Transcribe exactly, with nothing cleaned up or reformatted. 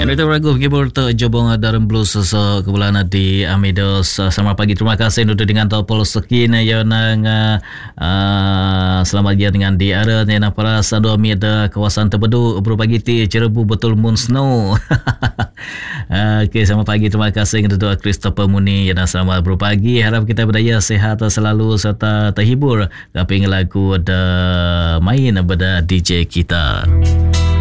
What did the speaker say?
Yang itu ragu kibur terjebong dalam blues so kebulan di Amidos. Selamat pagi, terima kasih untuk dengan topol sekin yang nang uh, selamat dia dengan di area yang para sadu amid kawasan terbedu berbagi ti Cerebu betul moon snow. Okey, selamat pagi, terima kasih untuk Christopher Muni yang selamat berbagi. Harap kita berdaya sehat selalu serta terhibur. Kaping lagu ada main pada D J kita.